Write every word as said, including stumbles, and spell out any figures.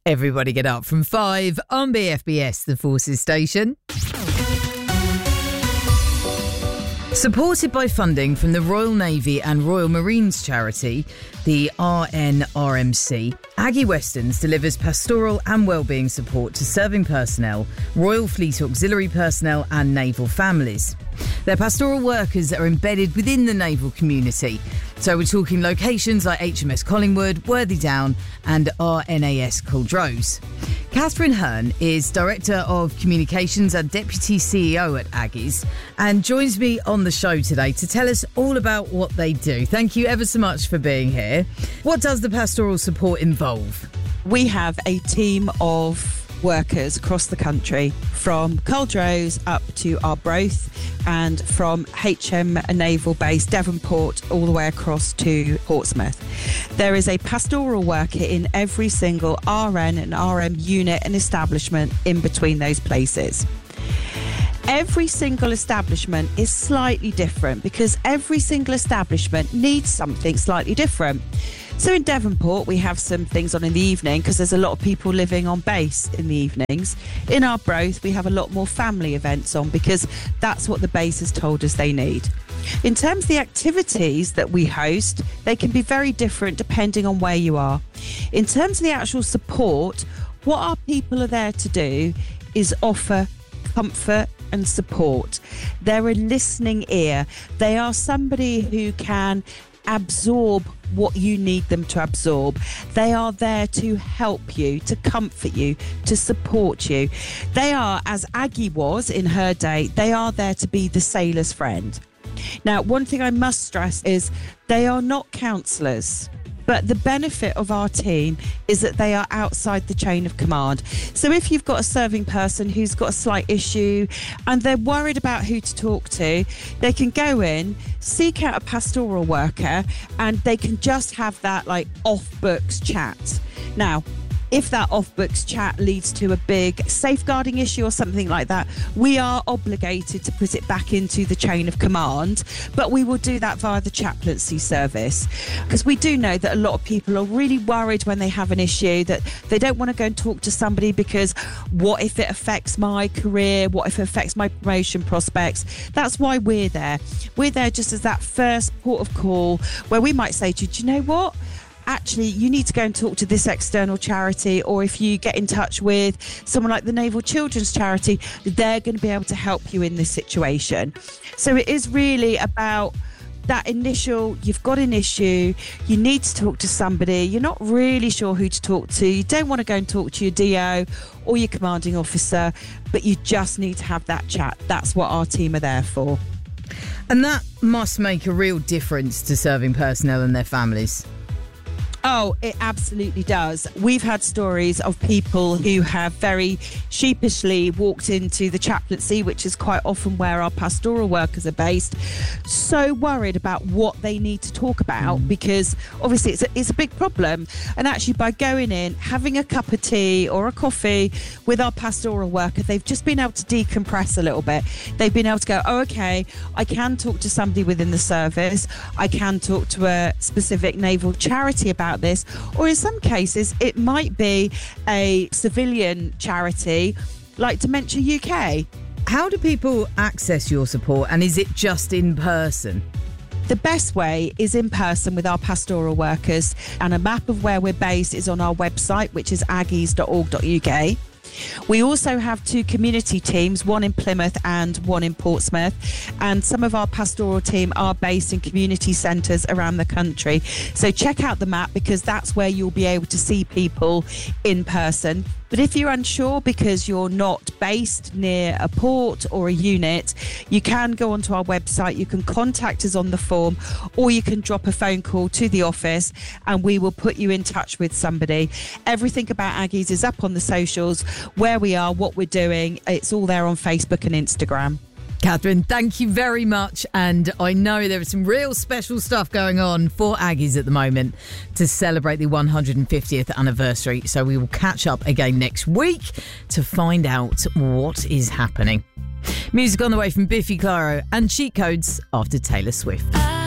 Everybody get up from five on B F B S, the Forces station. Supported by funding from the Royal Navy and Royal Marines charity, the R N R M C, Aggie Westerns delivers pastoral and wellbeing support to serving personnel, Royal Fleet Auxiliary personnel and naval families. Their pastoral workers are embedded within the naval community. So we're talking locations like H M S Collingwood, Worthy Down and R N A S Culdrose. Catherine Hearn is Director of Communications and Deputy C E O at Aggies and joins me on the show today to tell us all about what they do. Thank you ever so much for being here. What does the pastoral support involve? We have a team of workers across the country, from Culdrose up to Arbroath and from H M Naval Base Devonport all the way across to Portsmouth. There is a pastoral worker in every single R N and R M unit and establishment in between those places. Every single establishment is slightly different because every single establishment needs something slightly different. So in Devonport, we have some things on in the evening because there's a lot of people living on base in the evenings. In Arbroath, we have a lot more family events on because that's what the base has told us they need. In terms of the activities that we host, they can be very different depending on where you are. In terms of the actual support, what our people are there to do is offer comfort and support. They're a listening ear. They are somebody who can absorb what you need them to absorb. They are there to help you, to comfort you, to support you. They are, as Aggie was in her day, they are there to be the sailor's friend. Now, one thing I must stress is they are not counsellors. But the benefit of our team is that they are outside the chain of command. So if you've got a serving person who's got a slight issue and they're worried about who to talk to, they can go in, seek out a pastoral worker, and they can just have that like off-books chat. Now, if that off-books chat leads to a big safeguarding issue or something like that, we are obligated to put it back into the chain of command, but we will do that via the chaplaincy service. Because we do know that a lot of people are really worried when they have an issue that they don't want to go and talk to somebody because what if it affects my career? What if it affects my promotion prospects? That's why we're there. We're there just as that first port of call where we might say to you, do you know what? Actually, you need to go and talk to this external charity, or if you get in touch with someone like the Naval Children's Charity, they're going to be able to help you in this situation. So it is really about that initial, you've got an issue, you need to talk to somebody, you're not really sure who to talk to, you don't want to go and talk to your D O or your commanding officer, but you just need to have that chat. That's what our team are there for. And that must make a real difference to serving personnel and their families. Oh, it absolutely does. We've had stories of people who have very sheepishly walked into the chaplaincy, which is quite often where our pastoral workers are based, so worried about what they need to talk about mm. because obviously it's a, it's a big problem. And actually by going in, having a cup of tea or a coffee with our pastoral worker, they've just been able to decompress a little bit. They've been able to go, oh, okay, I can talk to somebody within the service. I can talk to a specific naval charity about this, or in some cases it might be a civilian charity like Dementia U K. How do people access your support, and is it just in person? The best way is in person with our pastoral workers, and a map of where we're based is on our website, which is aggies dot org dot U K. We also have two community teams, one in Plymouth and one in Portsmouth, and some of our pastoral team are based in community centres around the country. So check out the map because that's where you'll be able to see people in person. But if you're unsure because you're not based near a port or a unit, you can go onto our website, you can contact us on the form, or you can drop a phone call to the office and we will put you in touch with somebody. Everything about Aggies is up on the socials, where we are, what we're doing. It's all there on Facebook and Instagram. Catherine, thank you very much. And I know there is some real special stuff going on for Aggies at the moment to celebrate the one hundred fiftieth anniversary. So we will catch up again next week to find out what is happening. Music on the way from Biffy Clyro and Cheat Codes after Taylor Swift.